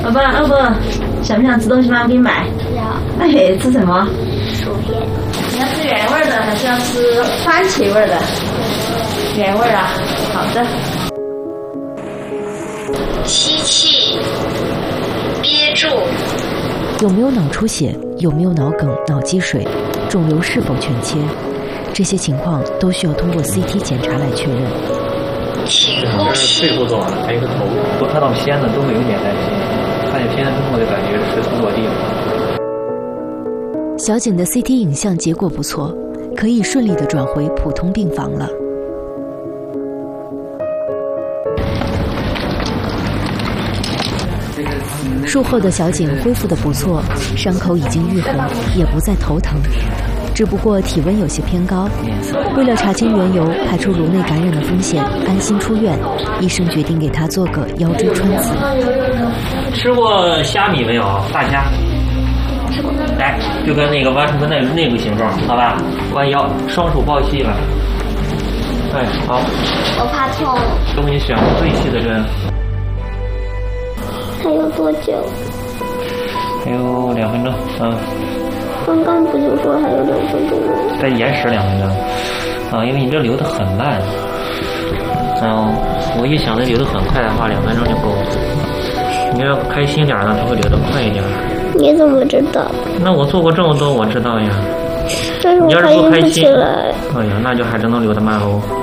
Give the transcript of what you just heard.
宝宝，要不想不想吃东西吗？我给你买。 要。 哎，吃什么？ 薯片。 你要吃原味的还是要吃番茄味的？原味啊，好的。 吸气，憋住。 有没有脑出血？有没有脑梗、脑积水？肿瘤是否全切？这些情况都需要通过 CT 检查来确认。 请呼吸。 肺部做完了，还有一个头。我看到片子都会有点担心，看见片子之后就感觉石头落地了。 小景的 CT 影像结果不错，可以顺利地转回普通病房了。术后的小景恢复得不错，伤口已经愈合，也不再头疼，只不过体温有些偏高。为了查清缘由，排除颅内感染的风险，安心出院，医生决定给他做个腰椎穿刺。 吃过虾米没有？大虾。 吃过。 来，就跟那个完成的那个形状，好吧？弯腰，双手抱膝了。哎，好。 我怕痛。 都给你选个最细的针。 还有多久？ 还有2分钟， 刚刚不就说还有2分钟吗？ 再延时2分钟，因为你这流得很慢，我一想着流得很快的话，2分钟就够了。你要开心点呢，它会流得快一点。 你怎么知道？ 那我做过这么多，我知道呀。 但是我开心不起来。 哎呀，那就还真能流得慢喽。